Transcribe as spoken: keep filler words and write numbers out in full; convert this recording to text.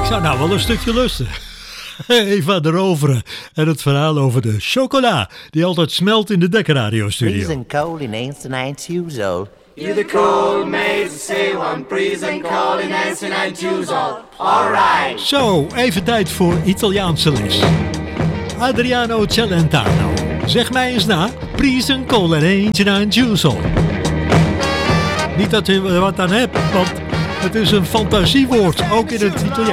zou nou wel een stukje lusten. Eva de Rovere en het verhaal over de chocola die altijd smelt in de Dekkerradiostudio. Freezing cold in eighty-nine years old. You the cold maid, say one, freezing cold in eighty-nine years old. Alright. Zo, even tijd voor Italiaanse les. Adriano Celentano. Zeg mij eens na, freezing cold in eighty-nine years old. Niet dat u er wat aan hebt, want het is een fantasiewoord, ook in het Italiaans.